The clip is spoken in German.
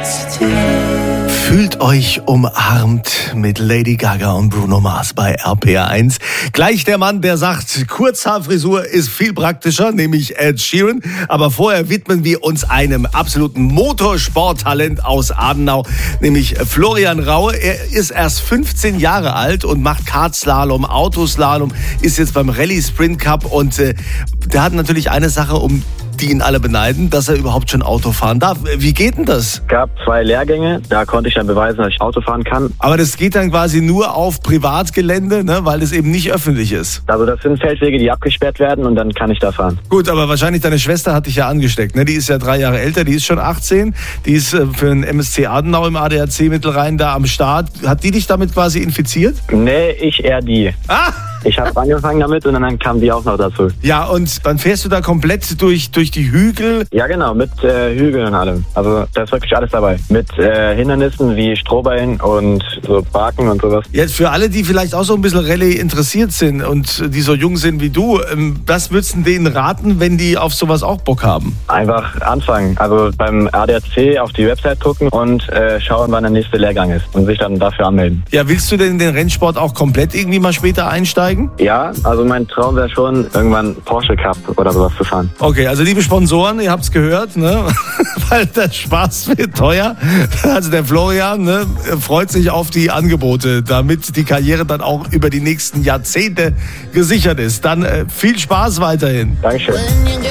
Fühlt euch umarmt mit Lady Gaga und Bruno Mars bei RPR1. Gleich der Mann, der sagt, Kurzhaarfrisur ist viel praktischer, nämlich Ed Sheeran. Aber vorher widmen wir uns einem absoluten Motorsporttalent aus Adenau, nämlich Florian Raue. Er ist erst 15 Jahre alt und macht Kartslalom, Autoslalom, ist jetzt beim Rallye Sprint Cup und der hat natürlich eine Sache, um die ihn alle beneiden, dass er überhaupt schon Auto fahren darf. Wie geht denn das? Es gab 2 Lehrgänge, da konnte ich dann beweisen, dass ich Auto fahren kann. Aber das geht dann quasi nur auf Privatgelände, ne, weil es eben nicht öffentlich ist. Also das sind Feldwege, die abgesperrt werden und dann kann ich da fahren. Gut, aber wahrscheinlich deine Schwester hat dich ja angesteckt, ne? Die ist ja 3 Jahre älter, die ist schon 18, die ist für den MSC Adenau im ADAC Mittelrhein da am Start. Hat die dich damit quasi infiziert? Nee, ich eher die. Ah! Ich habe angefangen damit und dann kam die auch noch dazu. Ja, und dann fährst du da komplett durch die Hügel? Ja, genau, mit Hügeln und allem. Also da ist wirklich alles dabei. Mit Hindernissen wie Strohballen und so Baken und sowas. Jetzt für alle, die vielleicht auch so ein bisschen Rallye interessiert sind und die so jung sind wie du, was würdest du denen raten, wenn die auf sowas auch Bock haben? Einfach anfangen. Also beim ADAC auf die Website gucken und schauen, wann der nächste Lehrgang ist und sich dann dafür anmelden. Ja, willst du denn den Rennsport auch komplett irgendwie mal später einsteigen? Ja, also mein Traum wäre schon, irgendwann Porsche Cup oder sowas zu fahren. Okay, also liebe Sponsoren, ihr habt's gehört, ne? Weil der Spaß wird teuer. Also der Florian, ne, freut sich auf die Angebote, damit die Karriere dann auch über die nächsten Jahrzehnte gesichert ist. Dann viel Spaß weiterhin. Dankeschön.